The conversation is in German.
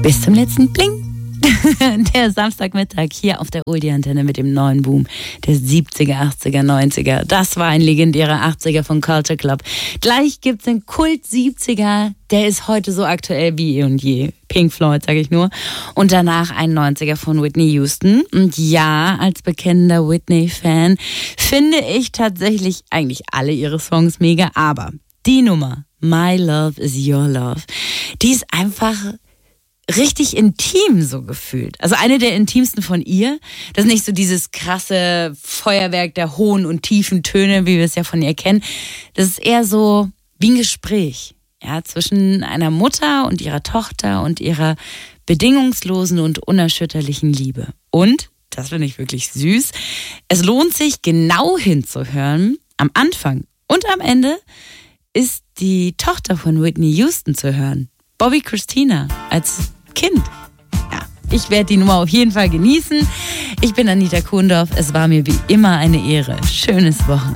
Bis zum letzten Bling. Der Samstagmittag hier auf der Oldie-Antenne mit dem neuen Boom der 70er, 80er, 90er. Das war ein legendärer 80er von Culture Club. Gleich gibt's den Kult 70er, der ist heute so aktuell wie eh und je. Pink Floyd, sage ich nur. Und danach ein 90er von Whitney Houston. Und ja, als bekennender Whitney-Fan finde ich tatsächlich eigentlich alle ihre Songs mega. Aber die Nummer, My Love is Your Love, die ist einfach richtig intim so gefühlt. Also eine der intimsten von ihr. Das ist nicht so dieses krasse Feuerwerk der hohen und tiefen Töne, wie wir es ja von ihr kennen. Das ist eher so wie ein Gespräch, ja, zwischen einer Mutter und ihrer Tochter und ihrer bedingungslosen und unerschütterlichen Liebe. Und, das finde ich wirklich süß, es lohnt sich genau hinzuhören. Am Anfang und am Ende ist die Tochter von Whitney Houston zu hören. Bobby Christina als Kind. Ja, ich werde die Nummer auf jeden Fall genießen. Ich bin Anita Kuhndorf. Es war mir wie immer eine Ehre. Schönes Wochenende.